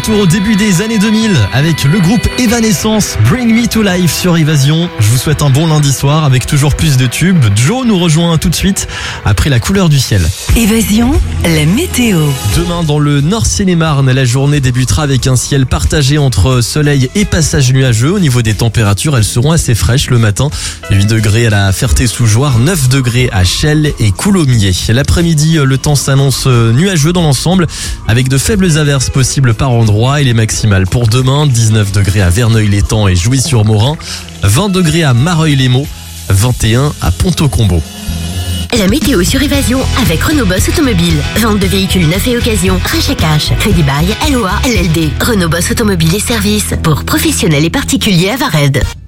retour au début des années 2000 avec le groupe Evanescence, Bring Me to Life sur Évasion. Je vous souhaite un bon lundi soir avec toujours plus de tubes. Joe nous rejoint tout de suite après la couleur du ciel. Évasion, la météo. Demain dans le Nord-Seine-et-Marne, la journée débutera avec un ciel partagé entre soleil et passage nuageux. Au niveau des températures, elles seront assez fraîches le matin. 8 degrés à la Ferté-sous-Jouarre, 9 degrés à Chelles et Coulommiers. L'après-midi, le temps s'annonce nuageux dans l'ensemble avec de faibles averses possibles par endroit et les maximales pour demain, 19 degrés à Verneuil-l'Étang et Jouy-sur-Morin, 20 degrés à Mareuil-les-Maux, 21 à Ponto-Combo. La météo sur Évasion avec Renault Boss Automobile. Vente de véhicules neufs et occasion, rachat cash, crédit bail, LOA, LLD. Renault Boss Automobile et services pour professionnels et particuliers à Vared.